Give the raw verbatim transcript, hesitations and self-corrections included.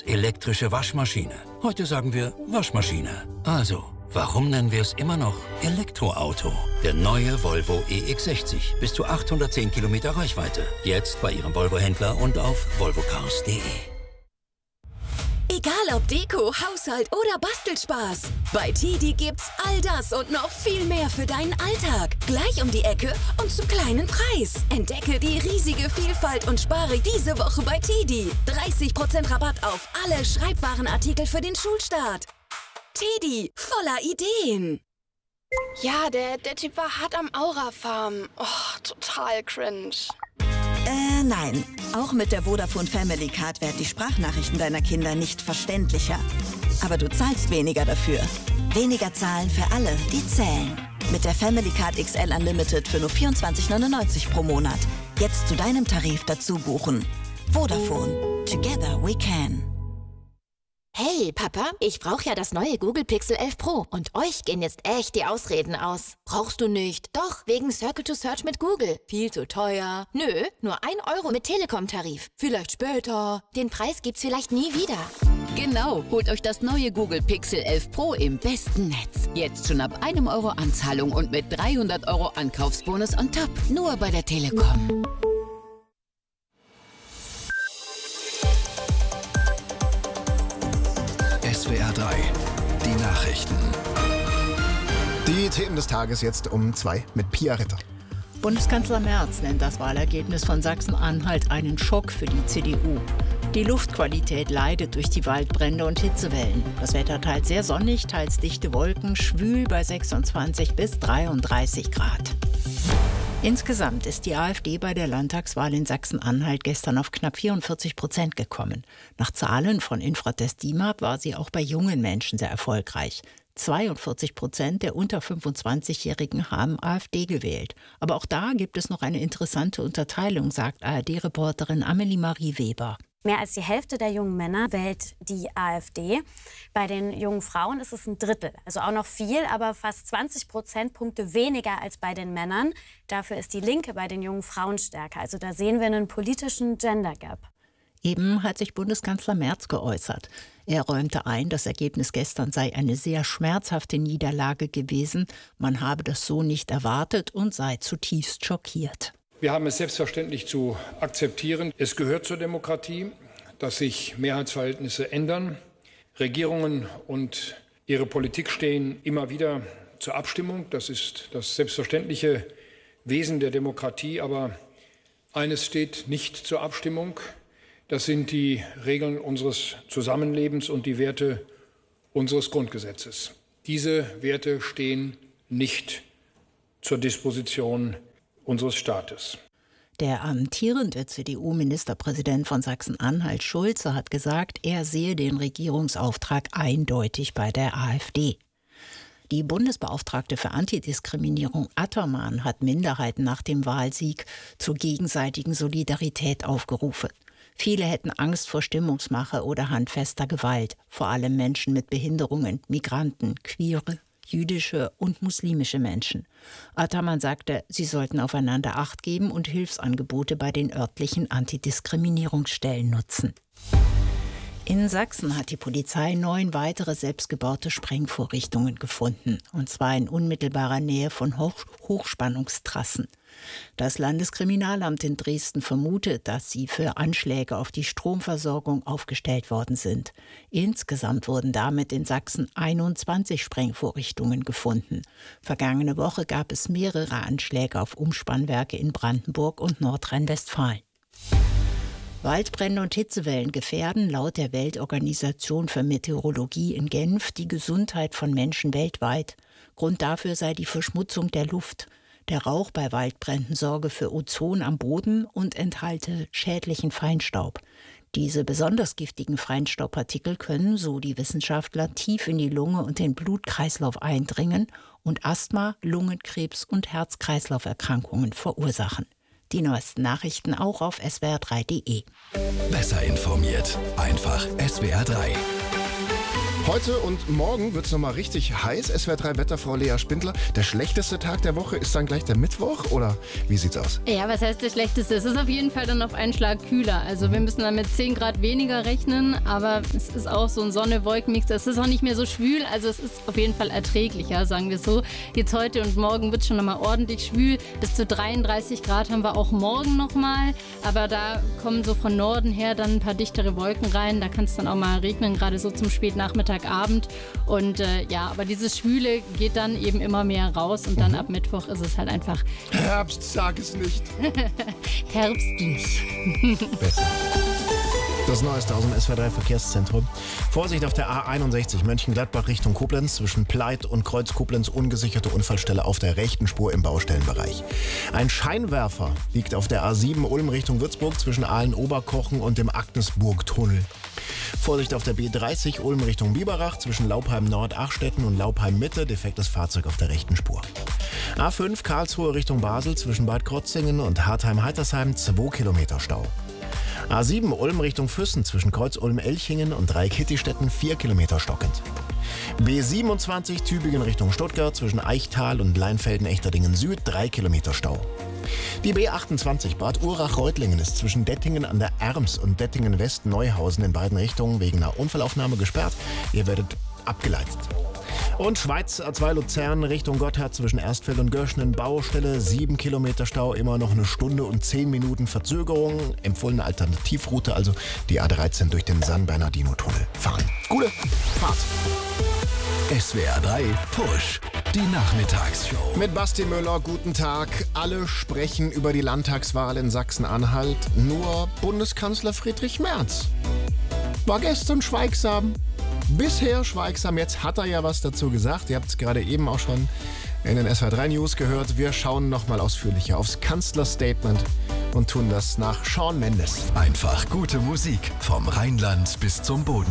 elektrische Waschmaschine. Heute sagen wir Waschmaschine. Also, warum nennen wir es immer noch Elektroauto? Der neue Volvo E X sechzig. Bis zu achthundertzehn Kilometer Reichweite. Jetzt bei Ihrem Volvo-Händler und auf volvocars punkt de. Egal ob Deko, Haushalt oder Bastelspaß. Bei Tedi gibt's all das und noch viel mehr für deinen Alltag. Gleich um die Ecke und zum kleinen Preis. Entdecke die riesige Vielfalt und spare diese Woche bei Tedi. dreißig Prozent Rabatt auf alle Schreibwarenartikel für den Schulstart. Tedi, voller Ideen. Ja, der, der Typ war hart am Aura-Farm. Oh, total cringe. Äh, nein. Auch mit der Vodafone Family Card werden die Sprachnachrichten deiner Kinder nicht verständlicher. Aber du zahlst weniger dafür. Weniger zahlen für alle, die zählen. Mit der Family Card X L Unlimited für nur vierundzwanzig neunundneunzig pro Monat. Jetzt zu deinem Tarif dazu buchen. Vodafone. Together we can. Hey, Papa, ich brauche ja das neue Google Pixel elf Pro. Und euch gehen jetzt echt die Ausreden aus. Brauchst du nicht. Doch, wegen Circle to Search mit Google. Viel zu teuer. Nö, nur ein Euro mit Telekom-Tarif. Vielleicht später. Den Preis gibt's vielleicht nie wieder. Genau, holt euch das neue Google Pixel elf Pro im besten Netz. Jetzt schon ab einem Euro Anzahlung und mit dreihundert Euro Ankaufsbonus on top. Nur bei der Telekom. S W R drei, die Nachrichten. Die Themen des Tages jetzt um zwei mit Pia Ritter. Bundeskanzler Merz nennt das Wahlergebnis von Sachsen-Anhalt einen Schock für die C D U. Die Luftqualität leidet durch die Waldbrände und Hitzewellen. Das Wetter teils sehr sonnig, teils dichte Wolken, schwül bei sechsundzwanzig bis dreiunddreißig Grad. Insgesamt ist die AfD bei der Landtagswahl in Sachsen-Anhalt gestern auf knapp vierundvierzig Prozent gekommen. Nach Zahlen von Infratest DIMAP war sie auch bei jungen Menschen sehr erfolgreich. zweiundvierzig Prozent der unter fünfundzwanzigjährigen haben AfD gewählt. Aber auch da gibt es noch eine interessante Unterteilung, sagt A R D-Reporterin Amelie Marie Weber. Mehr als die Hälfte der jungen Männer wählt die AfD. Bei den jungen Frauen ist es ein Drittel. Also auch noch viel, aber fast zwanzig Prozentpunkte weniger als bei den Männern. Dafür ist die Linke bei den jungen Frauen stärker. Also da sehen wir einen politischen Gender Gap. Eben hat sich Bundeskanzler Merz geäußert. Er räumte ein, das Ergebnis gestern sei eine sehr schmerzhafte Niederlage gewesen. Man habe das so nicht erwartet und sei zutiefst schockiert. Wir haben es selbstverständlich zu akzeptieren. Es gehört zur Demokratie, dass sich Mehrheitsverhältnisse ändern. Regierungen und ihre Politik stehen immer wieder zur Abstimmung. Das ist das selbstverständliche Wesen der Demokratie. Aber eines steht nicht zur Abstimmung. Das sind die Regeln unseres Zusammenlebens und die Werte unseres Grundgesetzes. Diese Werte stehen nicht zur Disposition unseres Staates. Der amtierende C D U-Ministerpräsident von Sachsen-Anhalt, Schulze, hat gesagt, er sehe den Regierungsauftrag eindeutig bei der AfD. Die Bundesbeauftragte für Antidiskriminierung Attermann hat Minderheiten nach dem Wahlsieg zur gegenseitigen Solidarität aufgerufen. Viele hätten Angst vor Stimmungsmache oder handfester Gewalt, vor allem Menschen mit Behinderungen, Migranten, Queere, jüdische und muslimische Menschen. Attermann sagte, sie sollten aufeinander Acht geben und Hilfsangebote bei den örtlichen Antidiskriminierungsstellen nutzen. In Sachsen hat die Polizei neun weitere selbstgebaute Sprengvorrichtungen gefunden, und zwar in unmittelbarer Nähe von Hoch- Hochspannungstrassen. Das Landeskriminalamt in Dresden vermutet, dass sie für Anschläge auf die Stromversorgung aufgestellt worden sind. Insgesamt wurden damit in Sachsen einundzwanzig Sprengvorrichtungen gefunden. Vergangene Woche gab es mehrere Anschläge auf Umspannwerke in Brandenburg und Nordrhein-Westfalen. Waldbrände und Hitzewellen gefährden laut der Weltorganisation für Meteorologie in Genf die Gesundheit von Menschen weltweit. Grund dafür sei die Verschmutzung der Luft. Der Rauch bei Waldbränden sorge für Ozon am Boden und enthalte schädlichen Feinstaub. Diese besonders giftigen Feinstaubpartikel können, so die Wissenschaftler, tief in die Lunge und den Blutkreislauf eindringen und Asthma, Lungenkrebs und Herz-Kreislauf-Erkrankungen verursachen. Die neuesten Nachrichten auch auf S W R drei punkt de. Besser informiert, einfach S W R drei. Heute und morgen wird es nochmal richtig heiß. S W R drei Wetterfrau Lea Spindler. Der schlechteste Tag der Woche ist dann gleich der Mittwoch? Oder wie sieht's aus? Ja, was heißt der schlechteste? Es ist auf jeden Fall dann auf einen Schlag kühler. Also wir müssen dann mit zehn Grad weniger rechnen. Aber es ist auch so ein Sonne-Wolken-Mix. Es ist auch nicht mehr so schwül. Also es ist auf jeden Fall erträglicher, sagen wir so. Jetzt heute und morgen wird es schon nochmal ordentlich schwül. Bis zu dreiunddreißig Grad haben wir auch morgen nochmal. Aber da kommen so von Norden her dann ein paar dichtere Wolken rein. Da kann es dann auch mal regnen, gerade so zum Spätnachmittag. Abend und äh, ja, aber dieses Schwüle geht dann eben immer mehr raus und dann mhm. ab Mittwoch ist es halt einfach Herbst, sag es nicht. Herbstlich. Besser. Das Neueste aus dem S W R drei Verkehrszentrum. Vorsicht auf der A einundsechzig Mönchengladbach Richtung Koblenz. Zwischen Pleit und Kreuz Koblenz ungesicherte Unfallstelle auf der rechten Spur im Baustellenbereich. Ein Scheinwerfer liegt auf der A sieben Ulm Richtung Würzburg zwischen Aalen-Oberkochen und dem Agnesburg-Tunnel. Vorsicht auf der B dreißig Ulm Richtung Biberach zwischen Laupheim Nord Achstetten und Laupheim Mitte. Defektes Fahrzeug auf der rechten Spur. A fünf Karlsruhe Richtung Basel zwischen Bad Krotzingen und Hartheim-Heitersheim zwei Kilometer Stau. A sieben Ulm Richtung Füssen zwischen Kreuz Ulm-Elchingen und Dreieck-Hittistetten vier Kilometer stockend. B siebenundzwanzig Tübingen Richtung Stuttgart zwischen Eichtal und Leinfelden-Echterdingen Süd drei Kilometer Stau. Die B achtundzwanzig Bad Urach-Reutlingen ist zwischen Dettingen an der Erms und Dettingen West-Neuhausen in beiden Richtungen wegen einer Unfallaufnahme gesperrt. Ihr werdet abgeleitet. Und Schweiz A zwei Luzern Richtung Gotthard zwischen Erstfeld und Görschen Baustelle. sieben Kilometer Stau, immer noch eine Stunde und zehn Minuten Verzögerung. Empfohlene Alternativroute, also die A dreizehn durch den San Bernardino-Tunnel fahren. Gute Fahrt. S W R drei Push. Die Nachmittagsshow. Mit Basti Müller, guten Tag. Alle sprechen über die Landtagswahl in Sachsen-Anhalt. Nur Bundeskanzler Friedrich Merz war gestern schweigsam. Bisher schweigsam, jetzt hat er ja was dazu gesagt. Ihr habt es gerade eben auch schon in den S W R drei News gehört. Wir schauen nochmal ausführlicher aufs Kanzlerstatement und tun das nach Shawn Mendes. Einfach gute Musik vom Rheinland bis zum Boden.